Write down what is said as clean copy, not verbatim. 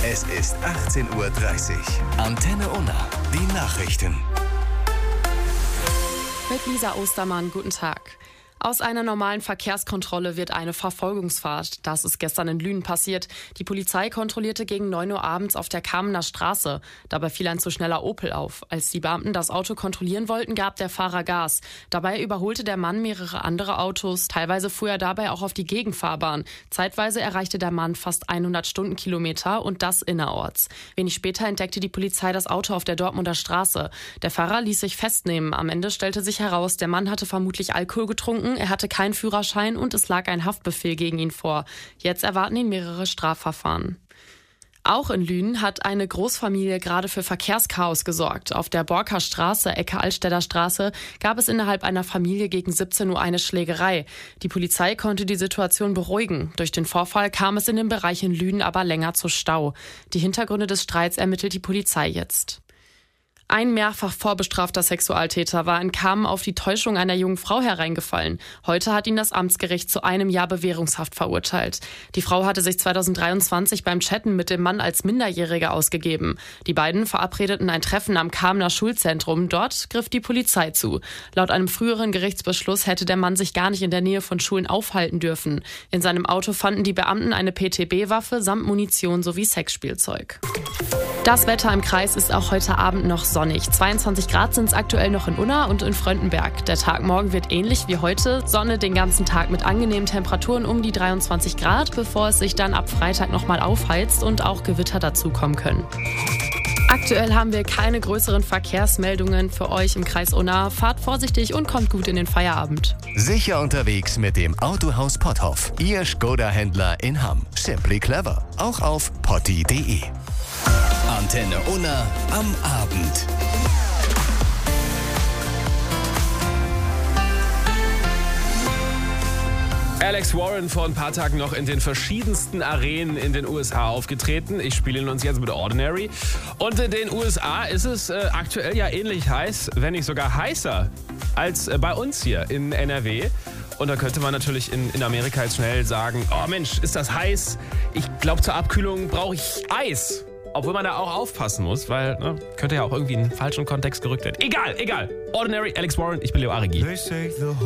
Es ist 18:30 Uhr. Antenne Unna, die Nachrichten. Mit Lisa Ostermann, guten Tag. Aus einer normalen Verkehrskontrolle wird eine Verfolgungsfahrt. Das ist gestern in Lünen passiert. Die Polizei kontrollierte gegen 9 Uhr abends auf der Kamener Straße. Dabei fiel ein zu schneller Opel auf. Als die Beamten das Auto kontrollieren wollten, gab der Fahrer Gas. Dabei überholte der Mann mehrere andere Autos. Teilweise fuhr er dabei auch auf die Gegenfahrbahn. Zeitweise erreichte der Mann fast 100 Stundenkilometer und das innerorts. Wenig später entdeckte die Polizei das Auto auf der Dortmunder Straße. Der Fahrer ließ sich festnehmen. Am Ende stellte sich heraus, der Mann hatte vermutlich Alkohol getrunken. Er hatte keinen Führerschein und es lag ein Haftbefehl gegen ihn vor. Jetzt erwarten ihn mehrere Strafverfahren. Auch in Lünen hat eine Großfamilie gerade für Verkehrschaos gesorgt. Auf der Borker Straße, Ecke Altstädter Straße, gab es innerhalb einer Familie gegen 17 Uhr eine Schlägerei. Die Polizei konnte die Situation beruhigen. Durch den Vorfall kam es in dem Bereich in Lünen aber länger zu Stau. Die Hintergründe des Streits ermittelt die Polizei jetzt. Ein mehrfach vorbestrafter Sexualtäter war in Kamen auf die Täuschung einer jungen Frau hereingefallen. Heute hat ihn das Amtsgericht zu 1 Jahr Bewährungshaft verurteilt. Die Frau hatte sich 2023 beim Chatten mit dem Mann als Minderjährige ausgegeben. Die beiden verabredeten ein Treffen am Kamener Schulzentrum. Dort griff die Polizei zu. Laut einem früheren Gerichtsbeschluss hätte der Mann sich gar nicht in der Nähe von Schulen aufhalten dürfen. In seinem Auto fanden die Beamten eine PTB-Waffe samt Munition sowie Sexspielzeug. Das Wetter im Kreis ist auch heute Abend noch sonnig. 22 Grad sind es aktuell noch in Unna und in Fröndenberg. Der Tag morgen wird ähnlich wie heute. Sonne den ganzen Tag mit angenehmen Temperaturen um die 23 Grad, bevor es sich dann ab Freitag nochmal aufheizt und auch Gewitter dazukommen können. Aktuell haben wir keine größeren Verkehrsmeldungen für euch im Kreis Unna. Fahrt vorsichtig und kommt gut in den Feierabend. Sicher unterwegs mit dem Autohaus Potthoff. Ihr Skoda-Händler in Hamm. Simply clever. Auch auf potti.de. Antenne Unna am Abend. Alex Warren vor ein paar Tagen noch in den verschiedensten Arenen in den USA aufgetreten. Ich spiele ihn uns jetzt mit Ordinary. Und in den USA ist es aktuell ja ähnlich heiß, wenn nicht sogar heißer als bei uns hier in NRW. Und da könnte man natürlich in Amerika jetzt schnell sagen, oh Mensch, ist das heiß? Ich glaube, zur Abkühlung brauche ich Eis. Obwohl man da auch aufpassen muss, weil könnte ja auch irgendwie in den falschen Kontext gerückt werden. Egal. Ordinary, Alex Warren, ich bin Leo Arigi.